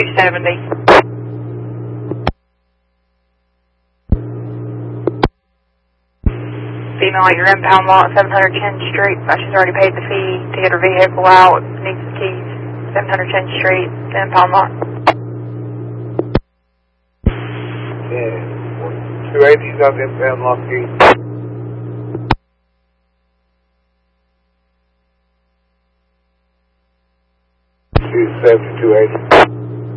270. Female, you're impound lot 700 Chin Street. She's already paid the fee to get her vehicle out. Needs the keys. 700 Chin Street, the impound lot. Yeah. 280's got the impound lot key. 270, 280.